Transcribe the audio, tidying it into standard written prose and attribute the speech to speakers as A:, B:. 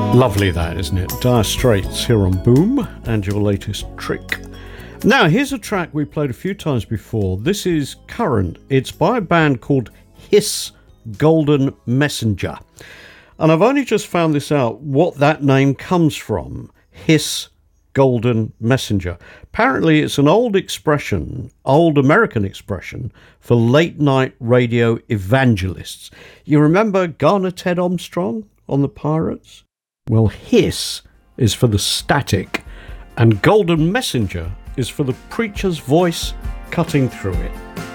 A: Lovely that, isn't it? Dire Straits here on Boom and your latest trick. Now, here's a track we played a few times before. This is current. It's by a band called Hiss Golden Messenger. And I've only just found this out, what that name comes from. Hiss Golden Messenger. Apparently, it's an old expression, old American expression, for late night radio evangelists. You remember Garner Ted Armstrong on the Pirates? Well, hiss is for the static, and golden messenger is for the preacher's voice cutting through it.